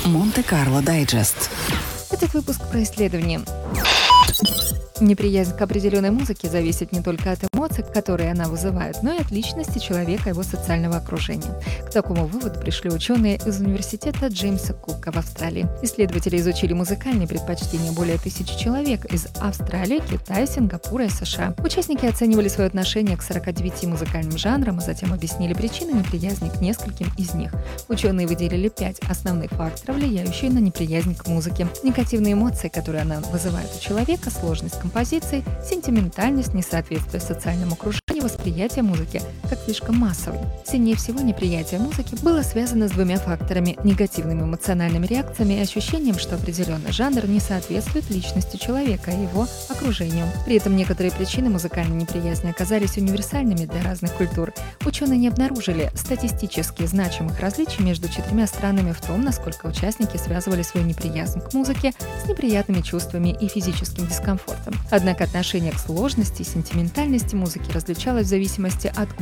Монте-Карло Дайджест. Этот выпуск про исследование. Неприязнь к определенной музыке зависит не только от эмоций, которые она вызывает, но и от личности человека и его социального окружения. К такому выводу пришли ученые из университета Джеймса Кука в Австралии. Исследователи изучили музыкальные предпочтения более 1000 человек из Австралии, Китая, Сингапура и США. Участники оценивали свое отношение к 49 музыкальным жанрам, а затем объяснили причины неприязни к нескольким из них. Ученые выделили 5 основных факторов, влияющих на неприязнь к музыке. Негативные эмоции, которые она вызывает у человека, сложность композиций, сентиментальность, несоответствие социальному окружению, восприятие музыки как слишком массовой. Сильнее всего неприятие музыки было связано с двумя факторами – негативными эмоциональными реакциями и ощущением, что определенный жанр не соответствует личности человека и его окружению. При этом некоторые причины музыкальной неприязни оказались универсальными для разных культур. Ученые не обнаружили статистически значимых различий между 4 странами в том, насколько участники связывали свою неприязнь к музыке с неприятными чувствами и физическим дискомфортом. Однако отношение к сложности и сентиментальности музыки различалось в зависимости от